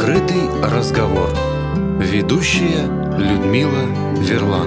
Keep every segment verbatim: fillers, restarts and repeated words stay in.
Открытый разговор. Ведущая Людмила Верлан.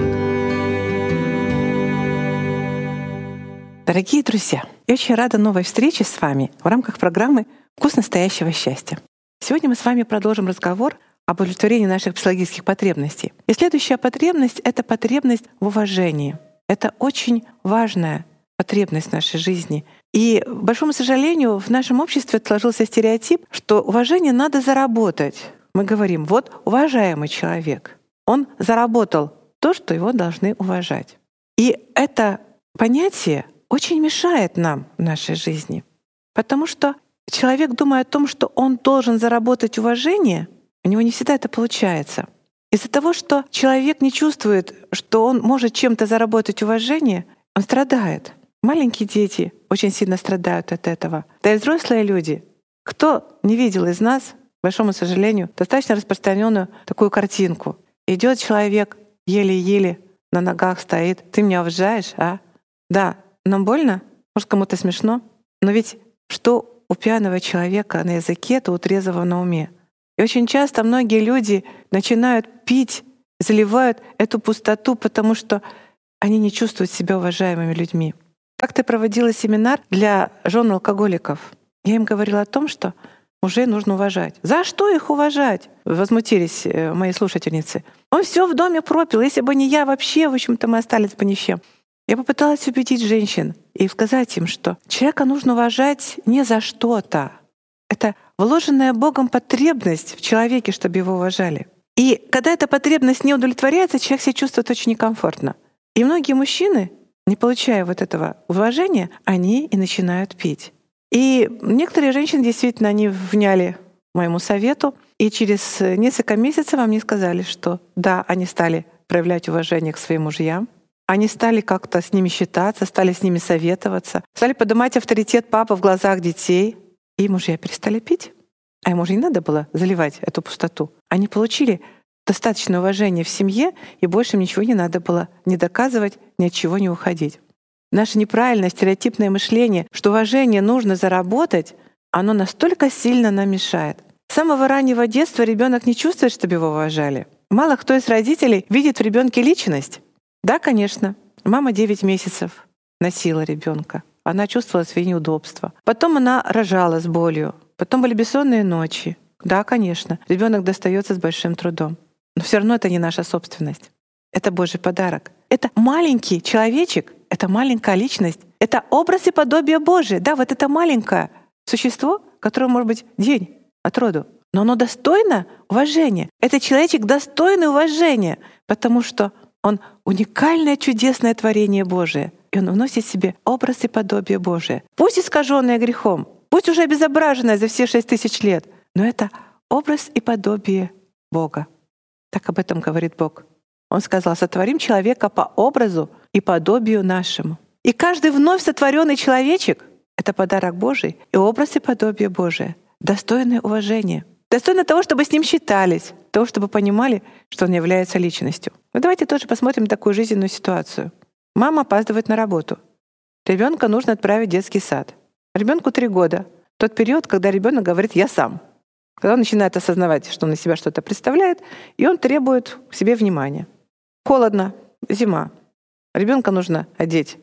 Дорогие друзья, я очень рада новой встрече с вами в рамках программы «Вкус настоящего счастья». Сегодня мы с вами продолжим разговор об удовлетворении наших психологических потребностей. И следующая потребность — это потребность в уважении. Это очень важная потребность в нашей жизни. И, к большому сожалению, в нашем обществе сложился стереотип, что уважение надо заработать. Мы говорим: вот уважаемый человек, он заработал то, что его должны уважать. И это понятие очень мешает нам в нашей жизни, потому что человек, думая о том, что он должен заработать уважение, у него не всегда это получается. Из-за того, что человек не чувствует, что он может чем-то заработать уважение, он страдает. Маленькие дети очень сильно страдают от этого. Да и взрослые люди. Кто не видел из нас, к большому сожалению, достаточно распространенную такую картинку. Идет человек, еле-еле на ногах стоит. Ты меня уважаешь, а? Да, нам больно, может, кому-то смешно, но ведь что у пьяного человека на языке, то у трезвого на уме. И очень часто многие люди начинают пить, заливают эту пустоту, потому что они не чувствуют себя уважаемыми людьми. Как-то проводила семинар для жен алкоголиков. Я им говорила о том, что мужей нужно уважать. За что их уважать? Возмутились мои слушательницы. Он все в доме пропил. Если бы не я, вообще, в общем-то, мы остались бы ни с чем. Я попыталась убедить женщин и сказать им, что человека нужно уважать не за что-то. Это вложенная Богом потребность в человеке, чтобы его уважали. И когда эта потребность не удовлетворяется, человек себя чувствует очень некомфортно. И многие мужчины, не получая вот этого уважения, они и начинают пить. И некоторые женщины действительно они вняли моему совету, и через несколько месяцев мне сказали, что да, они стали проявлять уважение к своим мужьям, они стали как-то с ними считаться, стали с ними советоваться, стали поднимать авторитет папы в глазах детей, и мужья перестали пить. А ему же не надо было заливать эту пустоту. Они получили достаточное уважение в семье, и больше им ничего не надо было ни доказывать, ни от чего не уходить. Наше неправильное стереотипное мышление, что уважение нужно заработать, оно настолько сильно нам мешает. С самого раннего детства ребенок не чувствует, чтобы его уважали. Мало кто из родителей видит в ребенке личность. Да, конечно, мама девять месяцев носила ребенка. Она чувствовала свои неудобства. Потом она рожала с болью. Потом были бессонные ночи. Да, конечно, ребенок достается с большим трудом. Но все равно это не наша собственность. Это Божий подарок. Это маленький человечек, это маленькая личность, это образ и подобие Божие. Да, вот это маленькое существо, которое может быть день от роду, но оно достойно уважения. Этот человечек достойный уважения, потому что он уникальное, чудесное творение Божие. И он уносит в себе образ и подобие Божие. Пусть искаженное грехом, пусть уже обезображенное за все шесть тысяч лет, но это образ и подобие Бога. Так об этом говорит Бог. Он сказал: сотворим человека по образу и подобию нашему. И каждый вновь сотворенный человечек — это подарок Божий и образ и подобие Божие, достойное уважения, достойно того, чтобы с ним считались, того, чтобы понимали, что он является личностью. Но давайте тоже посмотрим такую жизненную ситуацию. Мама опаздывает на работу. Ребенка нужно отправить в детский сад. Ребенку три года. Тот период, когда ребенок говорит: «Я сам». Когда он начинает осознавать, что он из себя что-то представляет, и он требует к себе внимания. Холодно, зима. Ребенка нужно одеть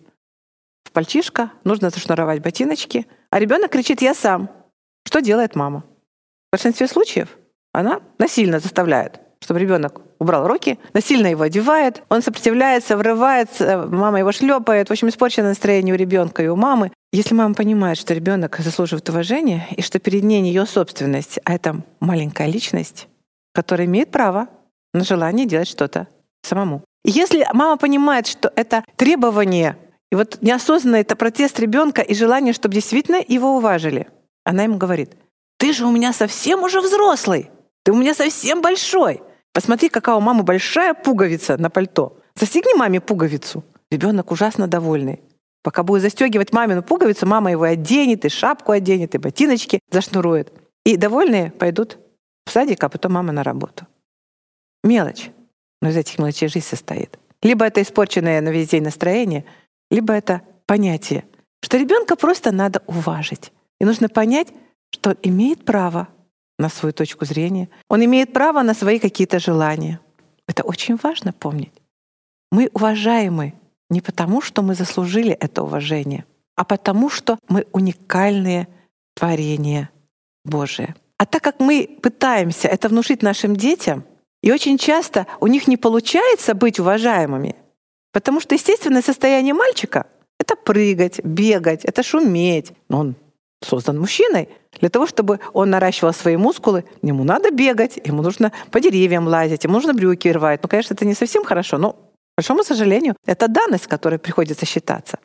в пальтишко, нужно зашнуровать ботиночки, а ребенок кричит: «Я сам». Что делает мама? В большинстве случаев она насильно заставляет, чтобы ребенок убрал руки, насильно его одевает, он сопротивляется, врывается, мама его шлепает. В общем, испорчено настроение у ребенка и у мамы. Если мама понимает, что ребенок заслуживает уважения и что перед ней не ее собственность, а это маленькая личность, которая имеет право на желание делать что-то самому. И если мама понимает, что это требование, и вот неосознанно это протест ребенка и желание, чтобы действительно его уважили, она ему говорит: «Ты же у меня совсем уже взрослый, ты у меня совсем большой. Посмотри, какая у мамы большая пуговица на пальто. Застегни маме пуговицу». Ребенок ужасно довольный. Пока будет застегивать мамину пуговицу, мама его оденет, и шапку оденет, и ботиночки зашнурует. И довольные пойдут в садик, а потом мама на работу. Мелочь. Но из этих мелочей жизнь состоит. Либо это испорченное на весь день настроение, либо это понятие, что ребенка просто надо уважить. И нужно понять, что он имеет право на свою точку зрения. Он имеет право на свои какие-то желания. Это очень важно помнить. Мы уважаемы не потому, что мы заслужили это уважение, а потому, что мы уникальные творения Божие. А так как мы пытаемся это внушить нашим детям, и очень часто у них не получается быть уважаемыми, потому что естественное состояние мальчика — это прыгать, бегать, это шуметь. Но он создан мужчиной. Для того, чтобы он наращивал свои мускулы, ему надо бегать, ему нужно по деревьям лазить, ему нужно брюки рвать. Ну, конечно, это не совсем хорошо, но, к большому сожалению, это данность, с которой приходится считаться.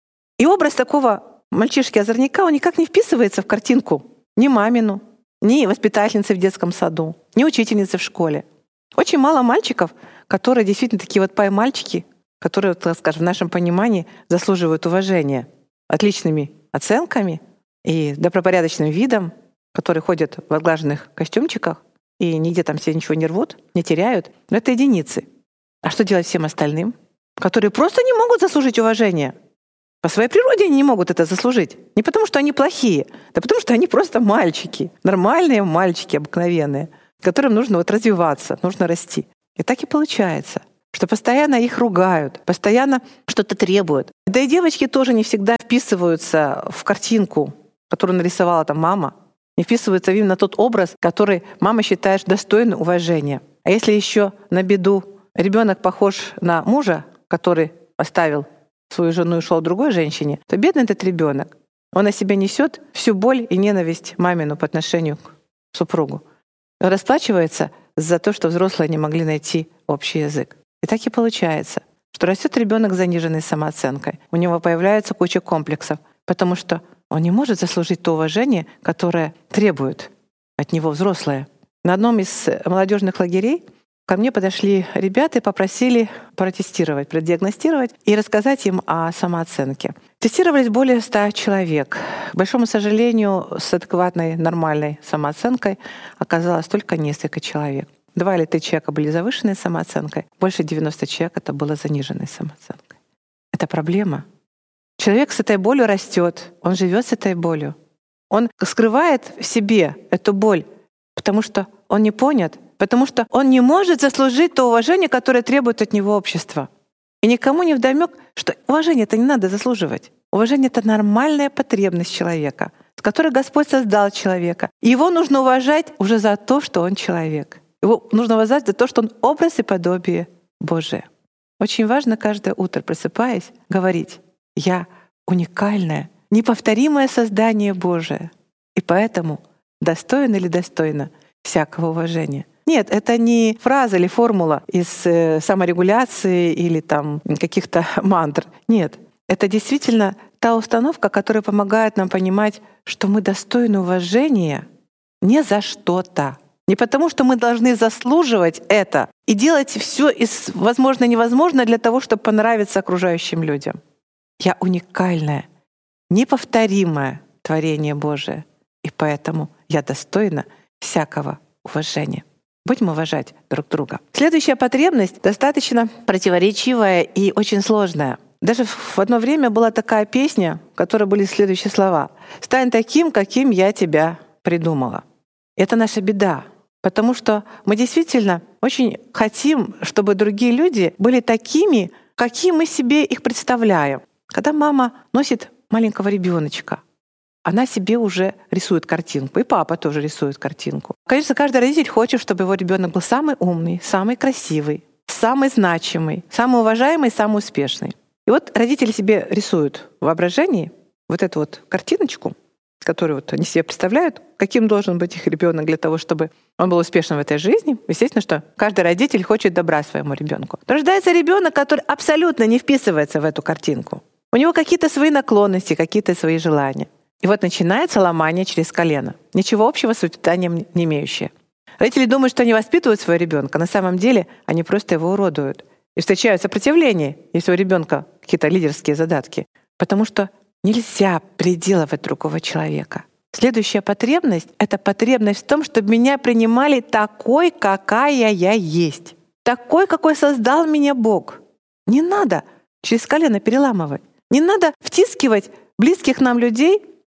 И образ такого мальчишки-озорника, он никак не вписывается в картинку ни мамину, ни воспитательницы в детском саду, ни учительницы в школе. Очень мало мальчиков, которые действительно такие вот пай-мальчики, которые, так скажем, в нашем понимании заслуживают уважения отличными оценками и добропорядочным видом, которые ходят в отглаженных костюмчиках и нигде там себе ничего не рвут, не теряют. Но это единицы. А что делать всем остальным, которые просто не могут заслужить уважения? По своей природе они не могут это заслужить. Не потому, что они плохие, да потому, что они просто мальчики, нормальные мальчики, обыкновенные, которым нужно вот развиваться, нужно расти. И так и получается, что постоянно их ругают, постоянно что-то требуют. Да и девочки тоже не всегда вписываются в картинку, которую нарисовала там мама, не вписываются именно тот образ, который мама считает достойным уважения. А если еще на беду ребенок похож на мужа, который оставил свою жену и ушел к другой женщине, то бедный этот ребенок, он на себе несет всю боль и ненависть мамину по отношению к супругу. Он расплачивается за то, что взрослые не могли найти общий язык. И так и получается, что растет ребенок с заниженной самооценкой. У него появляется куча комплексов, потому что он не может заслужить то уважение, которое требует от него взрослые. На одном из молодежных лагерей ко мне подошли ребята и попросили протестировать, продиагностировать и рассказать им о самооценке. Тестировались более ста человек. К большому сожалению, с адекватной, нормальной самооценкой оказалось только несколько человек. Два или три человека были завышенной самооценкой, больше девяноста человек — это было заниженной самооценкой. Это проблема. Человек с этой болью растет, он живет с этой болью. Он скрывает в себе эту боль, потому что он не понят, потому что он не может заслужить то уважение, которое требует от него общество. И никому не вдомёк, что уважение это не надо заслуживать. Уважение — это нормальная потребность человека, с которой Господь создал человека. И его нужно уважать уже за то, что он человек. Его нужно уважать за то, что он образ и подобие Божие. Очень важно каждое утро, просыпаясь, говорить: «Я уникальное, неповторимое создание Божие, и поэтому достоин или достойна всякого уважения». Нет, это не фраза или формула из саморегуляции или там каких-то мантр. Нет, это действительно та установка, которая помогает нам понимать, что мы достойны уважения не за что-то. Не потому, что мы должны заслуживать это и делать все из возможно невозможно для того, чтобы понравиться окружающим людям. Я уникальное, неповторимое творение Божие, и поэтому я достойна всякого уважения. Будем уважать друг друга. Следующая потребность достаточно противоречивая и очень сложная. Даже в одно время была такая песня, в которой были следующие слова: «Стань таким, каким я тебя придумала». Это наша беда, потому что мы действительно очень хотим, чтобы другие люди были такими, какие мы себе их представляем. Когда мама носит маленького ребеночка, она себе уже рисует картинку, и папа тоже рисует картинку. Конечно, каждый родитель хочет, чтобы его ребенок был самый умный, самый красивый, самый значимый, самый уважаемый, самый успешный. И вот родители себе рисуют в воображении вот эту вот картиночку, которую вот они себе представляют, каким должен быть их ребенок для того, чтобы он был успешным в этой жизни. Естественно, что каждый родитель хочет добра своему ребенку. Рождается ребенок, который абсолютно не вписывается в эту картинку. У него какие-то свои наклонности, какие-то свои желания. И вот начинается ломание через колено, ничего общего с воспитанием не имеющее. Родители думают, что они воспитывают своего ребенка, на самом деле они просто его уродуют. И встречают сопротивление, если у ребенка какие-то лидерские задатки, потому что нельзя переделывать другого человека. Следующая потребность — это потребность в том, чтобы меня принимали такой, какая я есть, такой, какой создал меня Бог. Не надо через колено переламывать, не надо втискивать близких нам людей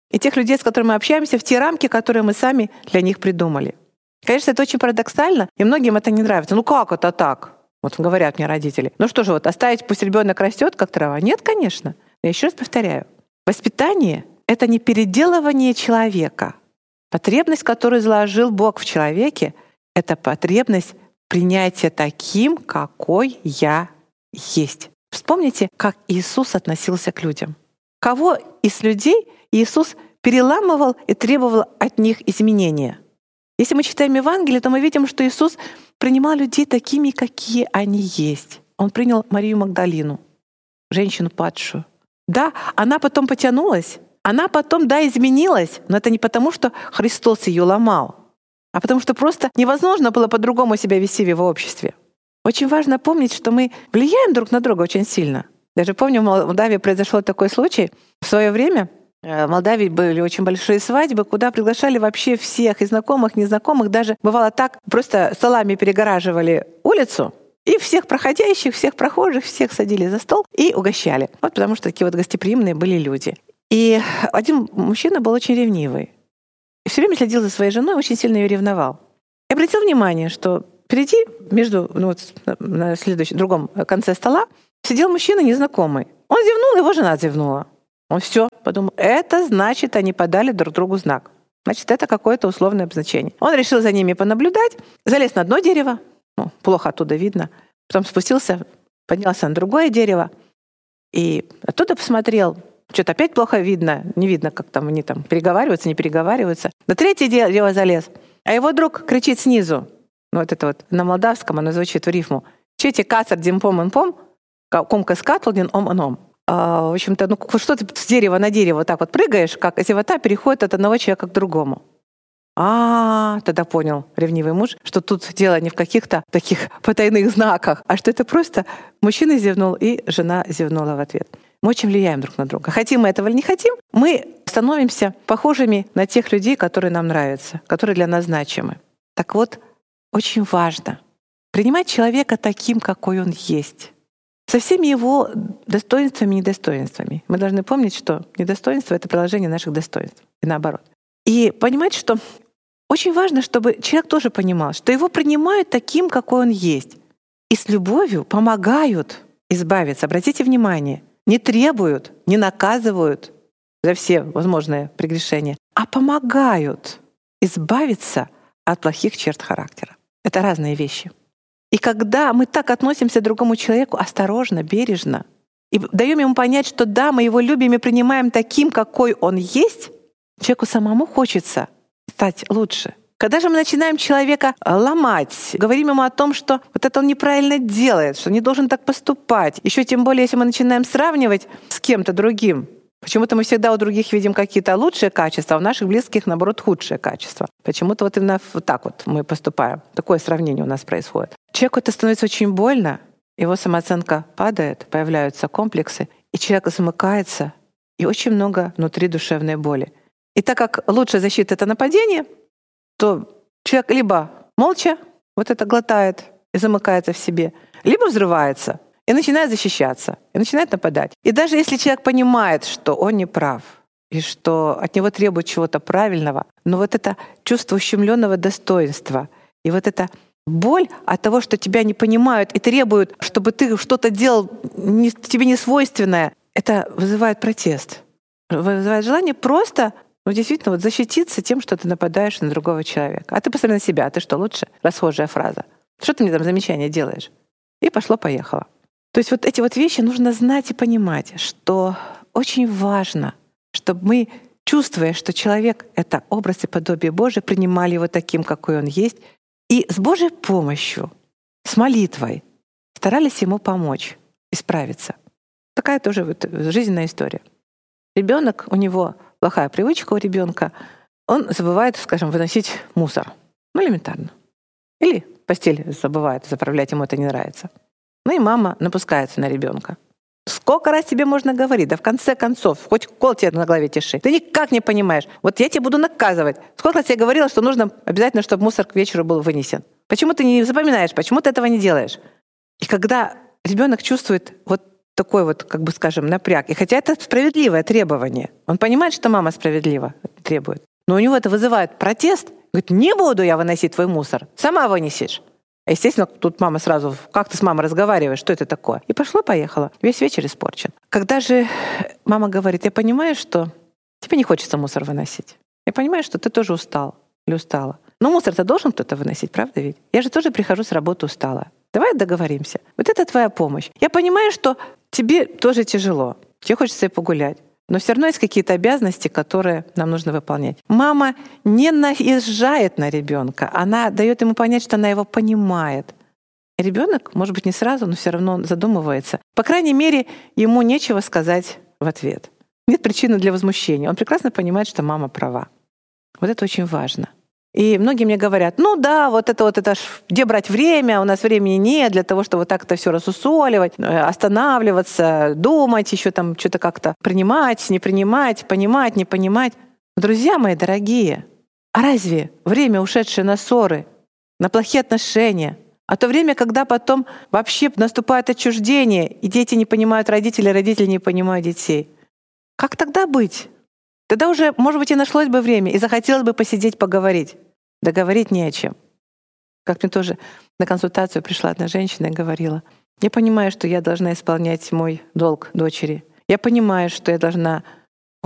и тех людей, с которыми мы общаемся, в те рамки, которые мы сами для них придумали. Конечно, это очень парадоксально, и многим это не нравится. Ну как это так? Вот говорят мне родители. Ну что же, вот оставить, пусть ребенок растет, как трава? Нет, конечно. Я еще раз повторяю. Воспитание — это не переделывание человека. Потребность, которую заложил Бог в человеке, — это потребность принятия таким, какой я есть. Вспомните, как Иисус относился к людям. Кого из людей Иисус переламывал и требовал от них изменения? Если мы читаем Евангелие, то мы видим, что Иисус принимал людей такими, какие они есть. Он принял Марию Магдалину, женщину падшую. Да, она потом потянулась, она потом, да, изменилась, но это не потому, что Христос ее ломал, а потому что просто невозможно было по-другому себя вести в его обществе. Очень важно помнить, что мы влияем друг на друга очень сильно. Даже помню, в Молдавии произошел такой случай. В свое время в Молдавии были очень большие свадьбы, куда приглашали вообще всех, и знакомых, незнакомых. Даже бывало так, просто столами перегораживали улицу, и всех проходящих, всех прохожих, всех садили за стол и угощали. Вот потому что такие вот гостеприимные были люди. И один мужчина был очень ревнивый. И все время следил за своей женой, очень сильно ее ревновал. И обратил внимание, что впереди, между, ну вот на следующем, другом конце стола, сидел мужчина незнакомый. Он зевнул, его жена зевнула. Он все подумал, это значит, они подали друг другу знак. Значит, это какое-то условное обозначение. Он решил за ними понаблюдать, залез на одно дерево, ну, плохо оттуда видно, потом спустился, поднялся на другое дерево и оттуда посмотрел, что-то опять плохо видно, не видно, как там они там переговариваются, не переговариваются. На третье дерево залез, а его друг кричит снизу, ну вот это вот на молдавском оно звучит в рифму, «Чети кацар димпом-инпом, комка скатлдин ом-оном». В общем-то, ну что ты с дерева на дерево вот так вот прыгаешь, как зевота переходит от одного человека к другому. А, тогда понял ревнивый муж, что тут дело не в каких-то таких потайных знаках, а что это просто мужчина зевнул, и жена зевнула в ответ. Мы очень влияем друг на друга. Хотим мы этого или не хотим, мы становимся похожими на тех людей, которые нам нравятся, которые для нас значимы. Так вот, очень важно принимать человека таким, какой он есть, со всеми его достоинствами и недостоинствами. Мы должны помнить, что недостоинство — это приложение наших достоинств, и наоборот. И понимать, что очень важно, чтобы человек тоже понимал, что его принимают таким, какой он есть, и с любовью помогают избавиться. Обратите внимание, не требуют, не наказывают за все возможные прегрешения, а помогают избавиться от плохих черт характера. Это разные вещи. И когда мы так относимся к другому человеку осторожно, бережно, и даем ему понять, что да, мы его любим и принимаем таким, какой он есть, человеку самому хочется стать лучше. Когда же мы начинаем человека ломать, говорим ему о том, что вот это он неправильно делает, что не должен так поступать, еще тем более, если мы начинаем сравнивать с кем-то другим, почему-то мы всегда у других видим какие-то лучшие качества, а у наших близких, наоборот, худшие качества. Почему-то вот именно вот так вот мы поступаем. Такое сравнение у нас происходит. Человеку это становится очень больно, его самооценка падает, появляются комплексы, и человек замыкается, и очень много внутри душевной боли. И так как лучшая защита — это нападение, то человек либо молча вот это глотает и замыкается в себе, либо взрывается и начинает защищаться, и начинает нападать. И даже если человек понимает, что он не прав, и что от него требуют чего-то правильного, но вот это чувство ущемленного достоинства и вот эта боль от того, что тебя не понимают и требуют, чтобы ты что-то делал не, тебе не свойственное, это вызывает протест, вызывает желание просто, ну, действительно, вот защититься тем, что ты нападаешь на другого человека. А ты посмотри на себя, а ты что, лучше? Расхожая фраза. Что ты мне там замечания делаешь? И пошло-поехало. То есть вот эти вот вещи нужно знать и понимать, что очень важно, чтобы мы, чувствуя, что человек — это образ и подобие Божие, принимали его таким, какой он есть, и с Божьей помощью, с молитвой старались ему помочь исправиться. Такая тоже вот жизненная история. Ребенок, у него плохая привычка у ребенка, он забывает, скажем, выносить мусор. Ну, элементарно. Или постель забывает заправлять, ему это не нравится. Ну и мама напускается на ребенка. Сколько раз тебе можно говорить? Да в конце концов, хоть кол тебе на голове тиши. Ты никак не понимаешь. Вот я тебя буду наказывать. Сколько раз я говорила, что нужно обязательно, чтобы мусор к вечеру был вынесен. Почему ты не запоминаешь? Почему ты этого не делаешь? И когда ребенок чувствует вот такой вот, как бы скажем, напряг. И хотя это справедливое требование. Он понимает, что мама справедливо требует. Но у него это вызывает протест. Говорит, не буду я выносить твой мусор. Сама вынесешь. Естественно, тут мама сразу, как ты с мамой разговариваешь, что это такое? И пошло-поехало. Весь вечер испорчен. Когда же мама говорит, я понимаю, что тебе не хочется мусор выносить. Я понимаю, что ты тоже устал или устала. Но мусор-то должен кто-то выносить, правда ведь? Я же тоже прихожу с работы устала. Давай договоримся. Вот это твоя помощь. Я понимаю, что тебе тоже тяжело. Тебе хочется и погулять. Но все равно есть какие-то обязанности, которые нам нужно выполнять. Мама не наезжает на ребенка, она дает ему понять, что она его понимает. Ребенок, может быть, не сразу, но все равно задумывается. По крайней мере, ему нечего сказать в ответ. Нет причины для возмущения. Он прекрасно понимает, что мама права. Вот это очень важно. И многие мне говорят, ну да, вот это вот это ж, где брать время, у нас времени нет для того, чтобы вот так это все рассусоливать, останавливаться, думать, еще там что-то как-то принимать, не принимать, понимать, не понимать. Друзья мои дорогие, а разве время, ушедшее на ссоры, на плохие отношения, а то время, когда потом вообще наступает отчуждение, и дети не понимают родителей, родители не понимают детей, как тогда быть? Тогда уже, может быть, и нашлось бы время, и захотелось бы посидеть, поговорить. Да говорить не о чем. Как мне тоже на консультацию пришла одна женщина и говорила, я понимаю, что я должна исполнять мой долг дочери. Я понимаю, что я должна